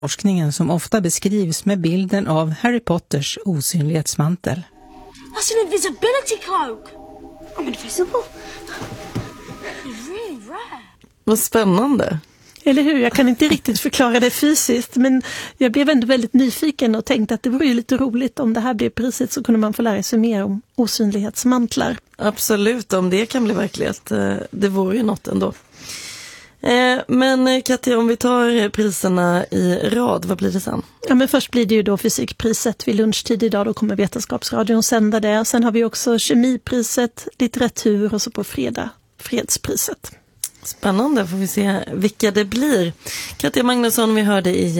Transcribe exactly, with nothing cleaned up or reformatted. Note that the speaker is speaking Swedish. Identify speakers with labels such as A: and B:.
A: Forskningen som ofta beskrivs med bilden av Harry Potters osynlighetsmantel.
B: That's an invisibility cloak. I'm invisible. It's really rare.
C: Vad spännande.
D: Eller hur? Jag kan inte riktigt förklara det fysiskt, men jag blev ändå väldigt nyfiken och tänkte att det vore ju lite roligt om det här blev priset, så kunde man få lära sig mer om osynlighetsmantlar.
C: Absolut, om det kan bli verklighet. Det vore ju något ändå. Men Katja, om vi tar priserna i rad, vad blir det sen?
D: Ja, men först blir det ju då fysikpriset vid lunchtid idag, då kommer Vetenskapsradion sända det. Sen har vi också kemipriset, litteratur och så på fredag fredspriset.
C: Spännande, får vi se vilka det blir. Katja Magnusson, vi hörde i